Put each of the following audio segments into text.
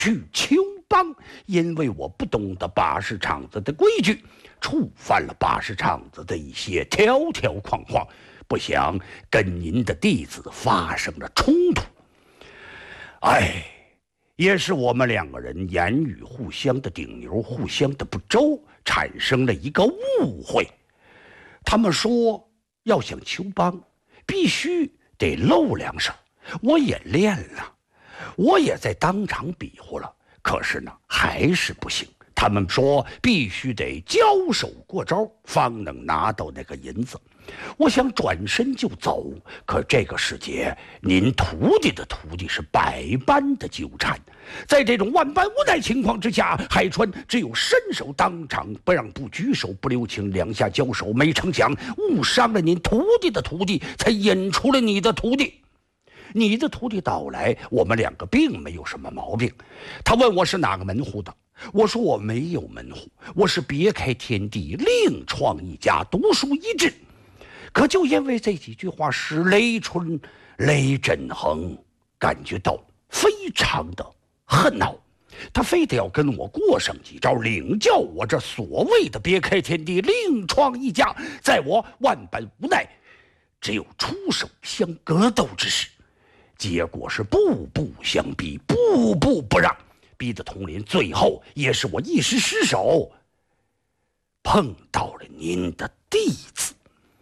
去求帮，因为我不懂得把式场子的规矩，触犯了把式场子的一些条条框框，不想跟您的弟子发生了冲突。也是我们两个人言语互相的顶牛，互相的不周，产生了一个误会。他们说要想求帮，必须得露两手，我也练了，我也在当场比划了，可是呢还是不行。他们说必须得交手过招，方能拿到那个银子。我想转身就走，可这个世界，您徒弟的徒弟是百般的纠缠，在这种万般无奈情况之下，海川只有伸手当场不让步，举手不留情，两下交手，没成想误伤了您徒弟的徒弟，才引出了你的徒弟。你的徒弟到来，我们两个并没有什么毛病。他问我是哪个门户的，我说我没有门户，我是别开天地，另创一家，独树一帜。可就因为这几句话，使雷春、雷振恒感觉到非常的恨恼，他非得要跟我过上几招，领教我这所谓的别开天地，另创一家。在我万般无奈，只有出手相格斗之时，结果是步步相逼，步步不让，逼得佟林最后也是我一时失手，碰到了您的弟子。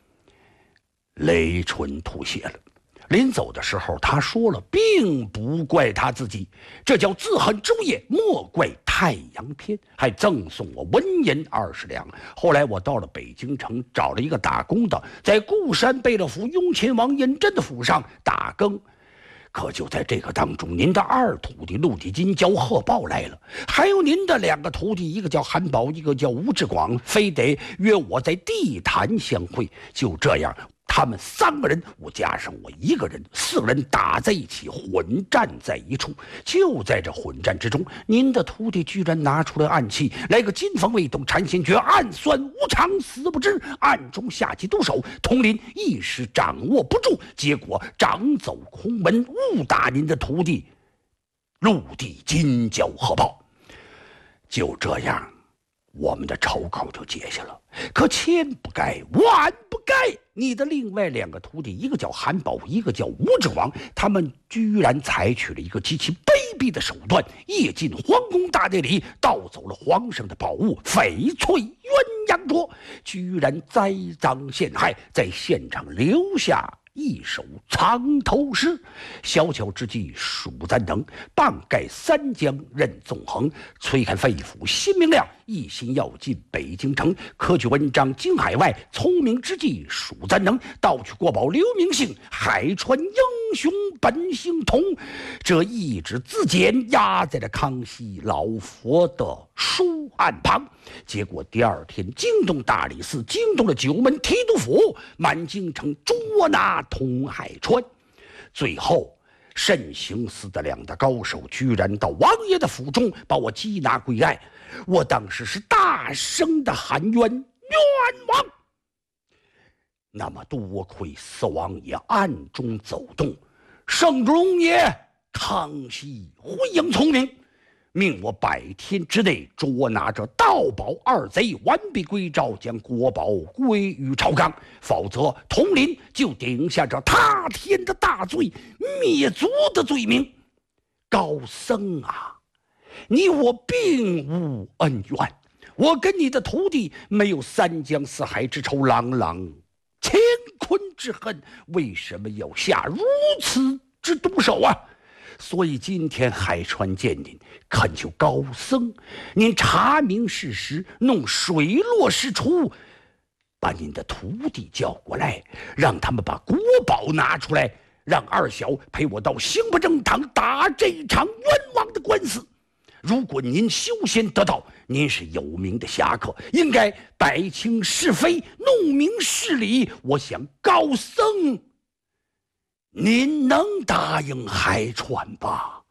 雷春吐血了，临走的时候他说了，并不怪他自己，这叫自恨诸夜，莫怪太阳偏，还赠送我纹银20两。后来我到了北京城，找了一个打工的，在固山贝勒府雍亲王胤禛的府上打更。可就在这个当中，您的二徒弟陆地金交贺报来了，还有您的两个徒弟，一个叫韩宝，一个叫吴志广，非得约我在地坛相会。就这样，他们3个人，我加上我1个人，4个人打在一起，混战在一处。就在这混战之中，您的徒弟居然拿出了暗器，来个金风未动禅心诀，暗算无常，死不知，暗中下棋毒手。佟林一时掌握不住，结果掌走空门，误打您的徒弟陆地金交贺报。就这样，我们的仇口就结下了。可千不该万不该，你的另外2个徒弟，一个叫韩宝，一个叫吴志广，他们居然采取了一个极其卑鄙的手段，夜进皇宫大内里，盗走了皇上的宝物翡翠鸳鸯镯，居然栽赃陷害，在现场留下一首藏头诗。小巧之计数赞能，棒盖三江任纵横，吹开肺腑心明亮，一心要进北京城，科举文章经海外，聪明之计数赞能，盗取国宝留名姓，海川英雄本姓童。这一纸自简压在了康熙老佛的书案旁。结果第2天惊动大理寺，惊动了9门提督府，满京城捉拿佟海川。最后慎刑司的2大高手居然到王爷的府中把我缉拿归案。我当时是大声的喊冤枉。那么多亏四王爷暗中走动，圣龙爷康熙回应聪明，命我100天之内捉拿着盗宝2贼，完璧归赵，将国宝归于朝纲，否则佟林就顶下这塌天的大罪，灭族的罪名。高僧啊，你我并无恩怨，我跟你的徒弟没有3江4海之仇，朗朗乾坤之恨，为什么要下如此之毒手啊？所以今天海川见您，恳求高僧您查明事实，弄水落石出，把您的徒弟叫过来，让他们把国宝拿出来，让2小陪我到刑部正堂打这场冤枉的官司。如果您修仙得道，您是有名的侠客，应该摆清是非，弄明事理。我想高僧您能答应海川吧？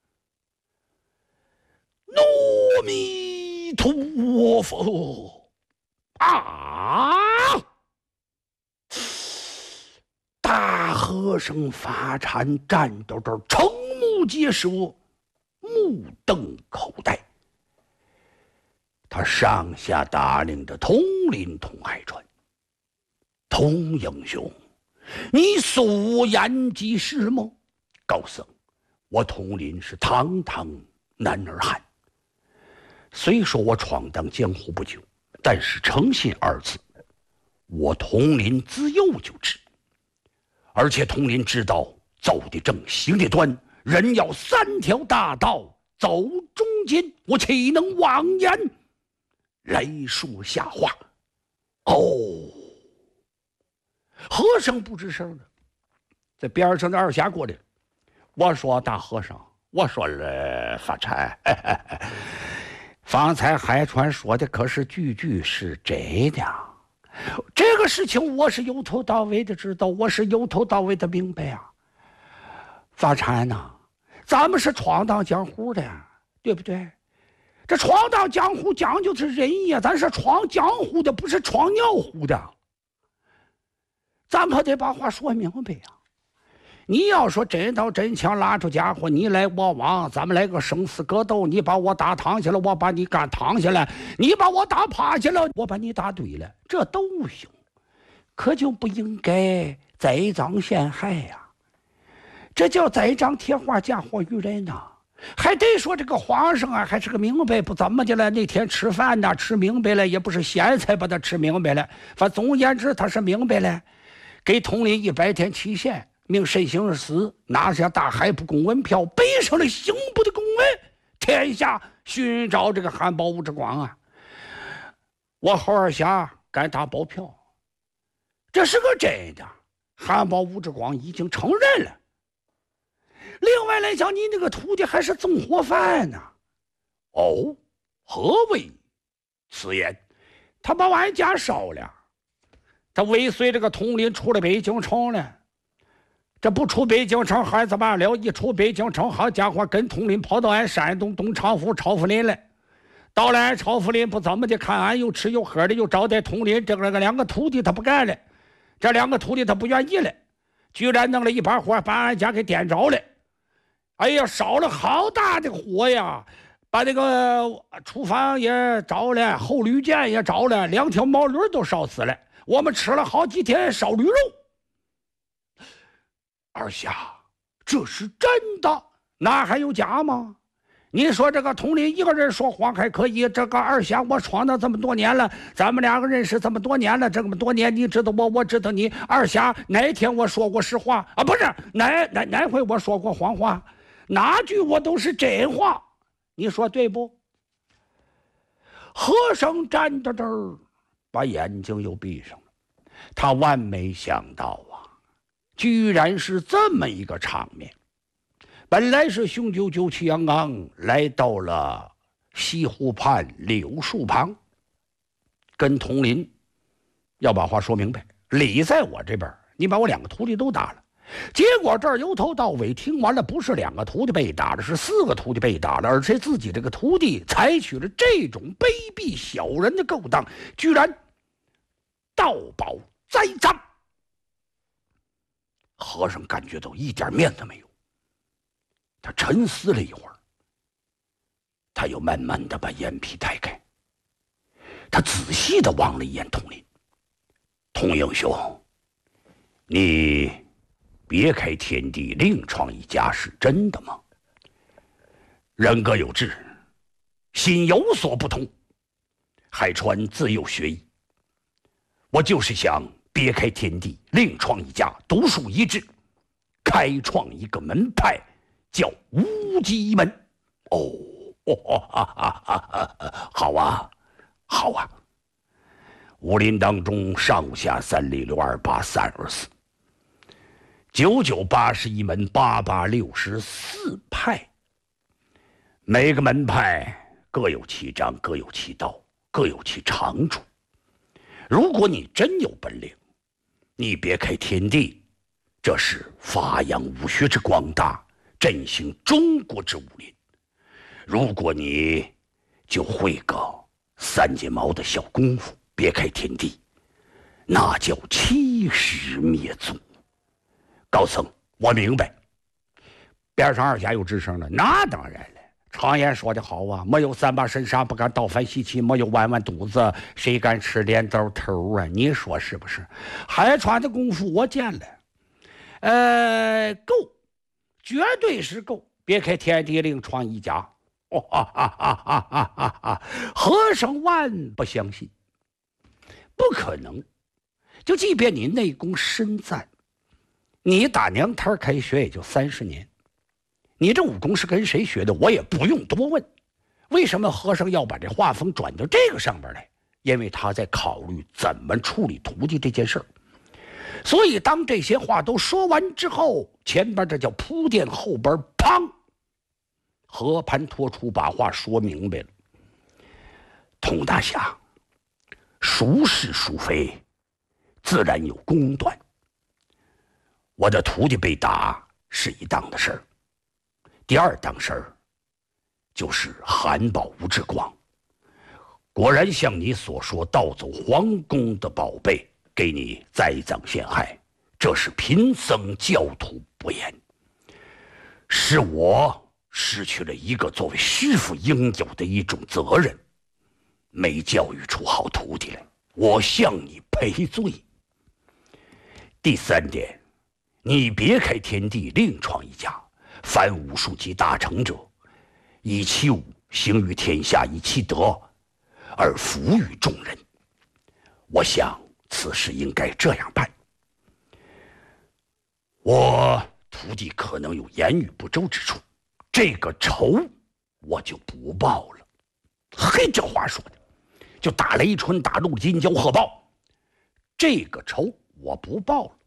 阿弥陀佛啊！大和尚发禅，战斗斗瞠目结舌， 瞪口呆。他上下打量着统领童海川。童英雄，你素颜即是吗？高僧，我统领是堂堂男儿汉。虽说我闯荡江湖不久，但是诚信二字，我统领自幼就知。而且统领知道，走得正，行得端，人要三条大道走中间，我岂能妄言来说瞎话？哦，和尚不吱声的，在边上的二侠过来，我说大和尚，我说了发财，方才海川说的可是句句是真的。这个事情我是由头到尾的知道，我是由头到尾的明白啊。发财呢，咱们是闯荡江湖的，对不对？这闯荡江湖讲究是仁义，咱是闯江湖的，不是闯尿壶的。咱可得把话说明白呀。你要说真刀真枪拉出家伙，你来我往，咱们来个生死格斗，你把我打躺下了，我把你干躺下来，你把我打趴下了，我把你打对了，这都行。可就不应该栽赃陷害呀，这叫栽赃贴花嫁祸于人呐。还得说这个皇上啊，还是个明白不怎么的了。那天吃饭呢，吃明白了，也不是咸菜把他吃明白了，反正总而言之他是明白了，给统领100天期限，命慎行而死，拿下大海不公文票，背上了刑部的公文，天下寻找这个汉宝武之光啊！我侯二侠敢打保票，这是个真的，汉宝武之光已经承认了。另外来讲，你那个徒弟还是纵火犯呢。哦，何为此言？他把俺家烧了，他尾随这个统领出了北京城了。这不出北京城还怎么了？一出北京城，好家伙，跟统领跑到俺山东东昌府超福林来。到了俺超福林不怎么的，看俺又吃又喝的，又招待统领。这个2个徒弟他不干了，这2个徒弟他不愿意了，居然弄了一把火把俺家给点着了。哎呀，烧了好大的火呀！把那个厨房也着了，后驴涧也着了，2条毛驴都烧死了。我们吃了好几天烧驴肉。二侠，这是真的，那还有假吗？你说这个统领一个人说谎还可以，这个二侠我闯荡这么多年了，咱们2个认识这么多年了，这么多年你知道我，我知道你。二侠哪天我说过实话啊？不是，哪回我说过谎话？哪句我都是真话，你说对不？和尚站到这儿，把眼睛又闭上了。他万没想到啊，居然是这么一个场面。本来是雄赳赳气昂昂，来到了西湖畔柳树旁，跟统领要把话说明白，理在我这边，你把我2个徒弟都打了。结果这儿由头到尾听完了，不是2个徒弟被打了，是4个徒弟被打了，而且自己这个徒弟采取了这种卑鄙小人的勾当，居然盗宝栽赃。和尚感觉到一点面子没有，他沉思了一会儿，他又慢慢的把眼皮抬开，他仔细的望了一眼统领。童英雄，你别开天地另创一家是真的吗？人各有志，心有所不同。海川自幼学艺，我就是想别开天地另创一家，独树一帜，开创一个门派，叫无极门。好啊，好啊。武林当中上下3里6 2 8 3 2 4 9981门8864派，每个门派各有其章，各有其道，各有其长处。如果你真有本领，你别开天地，这是发扬武学之广大，振兴中国之武林。如果你就会个3睫毛的小功夫，别开天地，那叫欺师灭祖。高僧，我明白。边上二侠又吱声了，那当然了， 常言说的好啊，没有3把神杀不敢倒反西岐，没有弯弯肚子谁敢吃镰刀头啊？你说是不是？海川的功夫我见了，够，绝对是够，别开天地另创一家。和尚万不相信，不可能。就即便你内功深赞，你打娘胎开学也就30年。你这武功是跟谁学的？我也不用多问。为什么和尚要把这画风转到这个上边来？因为他在考虑怎么处理徒弟这件事儿。所以当这些话都说完之后，前边这叫铺垫，后边砰，和盘托出，把话说明白了。童大侠，孰是孰非，自然有公断。我的徒弟被打是一档的事儿。第二档事儿，就是韩宝吴志光，果然像你所说，盗走皇宫的宝贝，给你栽赃陷害，这是贫僧教徒不严，是我失去了一个作为师傅应有的一种责任，没教育出好徒弟来，我向你赔罪。第3点，你别开天地另创一家，凡武术级大成者，以其武行于天下，以其德而服于众人。我想此事应该这样办。我徒弟可能有言语不周之处，这个仇我就不报了。嘿，这话说的，就打雷春，打陆金蛟鹤豹，这个仇我不报了。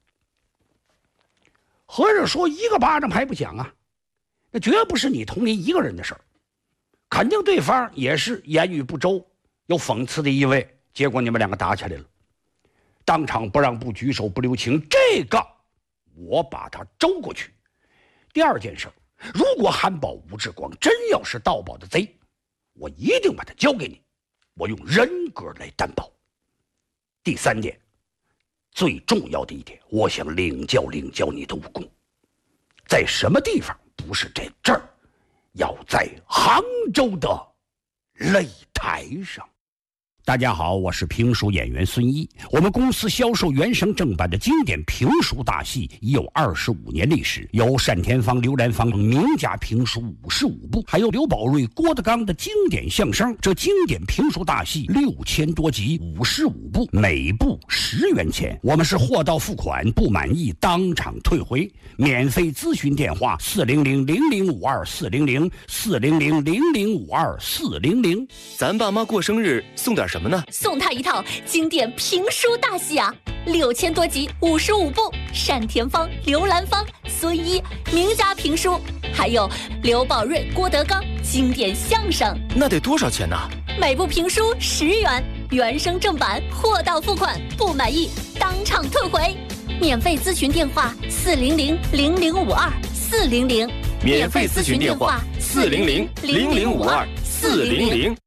和尚说一个巴掌拍不响啊，那绝不是你同林一个人的事儿，肯定对方也是言语不周，有讽刺的意味，结果你们2个打起来了，当场不让步，举手不留情，这个我把他周过去。第2件事，如果韩宝吴志光真要是盗宝的贼，我一定把他交给你，我用人格来担保。第3点，最重要的一点，我想领教你的武功，在什么地方？不是在这儿，要在杭州的擂台上。大家好，我是评书演员孙一。我们公司销售原声正版的经典评书大戏已有25年历史，有单田芳、刘兰芳等名家评书55部，还有刘宝瑞、郭德纲的经典相声。这经典评书大戏6000多集，55部，每部10元钱。我们是货到付款，不满意当场退回。免费咨询电话400-0052-400，400-0052-400。 咱爸妈过生日送点什么呢？ 送他一套经典评书大戏啊，6000多集，55部，单田芳、刘兰芳、孙一名家评书，还有刘宝瑞、郭德纲经典相声。 那得多少钱呢？ 每部评书10元，原声正版，货到付款，不满意当场退回。免费咨询电话400-0052-400， 免费咨询电话400-0052-400。